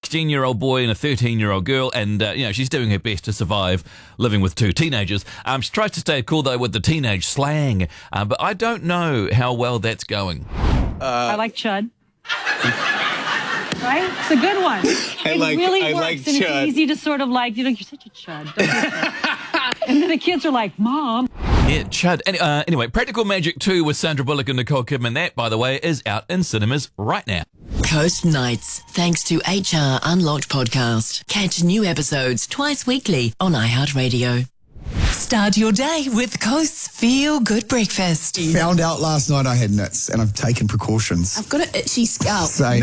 16-year-old boy and a 13-year-old girl, and she's doing her best to survive living with two teenagers. She tries to stay cool though with the teenage slang, but I don't know how well that's going. I like chud. Right? It's a good one. It really works, and it's easy to sort of like, you're such a chud. Don't you chud? And then the kids are like, Mom. Yeah, chud. Anyway, Practical Magic 2 with Sandra Bullock and Nicole Kidman. That, by the way, is out in cinemas right now. Coast Nights, thanks to HR Unlocked podcast. Catch new episodes twice weekly on iHeartRadio. Start your day with Coast's Feel Good Breakfast. Found out last night I had nits and I've taken precautions. I've got an itchy scalp. Same.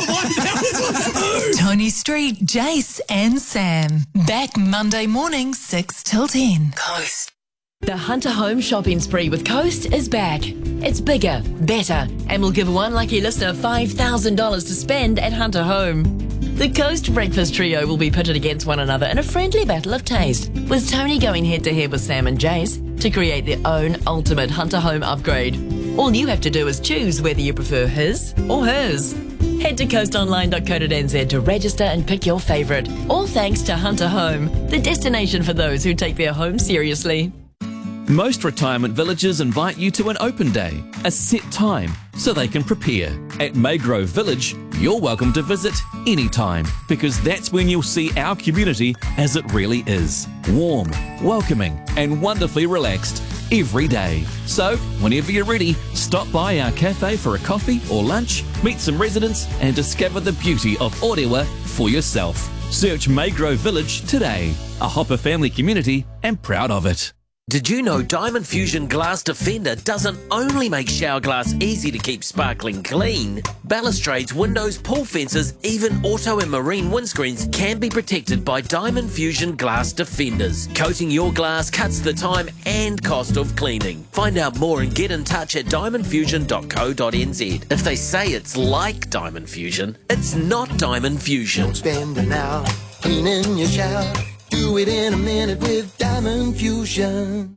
Tony Street, Jace and Sam. Back Monday morning, 6 till 10. Coast. The Hunter Home shopping spree with Coast is back. It's bigger, better, and will give one lucky listener $5,000 to spend at Hunter Home. The Coast Breakfast Trio will be pitted against one another in a friendly battle of taste, with Tony going head-to-head with Sam and Jace to create their own ultimate Hunter Home upgrade. All you have to do is choose whether you prefer his or hers. Head to coastonline.co.nz to register and pick your favourite. All thanks to Hunter Home, the destination for those who take their home seriously. Most retirement villages invite you to an open day, a set time, so they can prepare. At Maygrove Village, you're welcome to visit anytime, because that's when you'll see our community as it really is. Warm, welcoming, and wonderfully relaxed every day. So, whenever you're ready, stop by our cafe for a coffee or lunch, meet some residents, and discover the beauty of Orewa for yourself. Search Maygrove Village today, a Hopper family community, and proud of it. Did you know Diamond Fusion Glass Defender doesn't only make shower glass easy to keep sparkling clean? Balustrades, windows, pool fences, even auto and marine windscreens can be protected by Diamond Fusion Glass Defenders. Coating your glass cuts the time and cost of cleaning. Find out more and get in touch at diamondfusion.co.nz. If they say it's like Diamond Fusion, it's not Diamond Fusion. Don't spend an hour cleaning your shower. Do it in a minute with Diamond Fusion.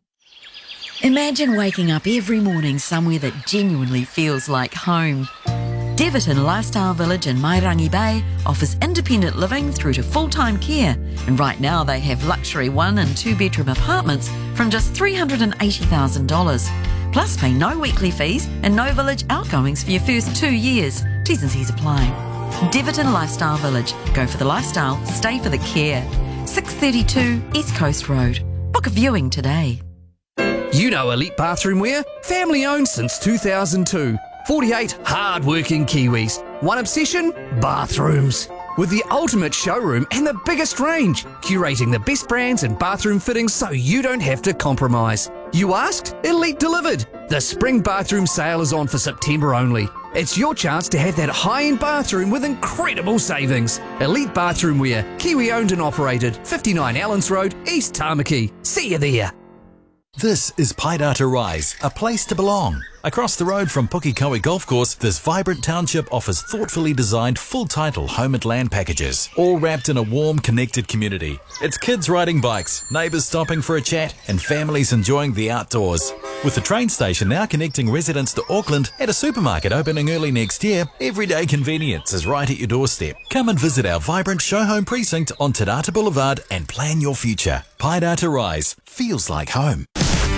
Imagine waking up every morning somewhere that genuinely feels like home. Deverton Lifestyle Village in Mairangi Bay offers independent living through to full-time care, and right now they have luxury 1- and 2-bedroom apartments from just $380,000. Plus pay no weekly fees and no village outgoings for your first 2 years. T's and C's apply. Deverton Lifestyle Village. Go for the lifestyle, stay for the care. 632 East Coast Road. Book a viewing today. You know Elite Bathroom Wear? Family owned since 2002. 48 hard-working Kiwis. One obsession? Bathrooms. With the ultimate showroom and the biggest range, curating the best brands and bathroom fittings so you don't have to compromise. You asked? Elite delivered. The spring bathroom sale is on for September only. It's your chance to have that high-end bathroom with incredible savings. Elite Bathroom Wear, Kiwi owned and operated, 59 Allens Road, East Tamaki. See you there. This is Paidata Rise, a place to belong. Across the road from Pukikoe Golf Course, this vibrant township offers thoughtfully designed full-title home and land packages, all wrapped in a warm, connected community. It's kids riding bikes, neighbours stopping for a chat, and families enjoying the outdoors. With the train station now connecting residents to Auckland and a supermarket opening early next year, everyday convenience is right at your doorstep. Come and visit our vibrant show home precinct on Te Rata Boulevard and plan your future. Paidata Rise feels like home.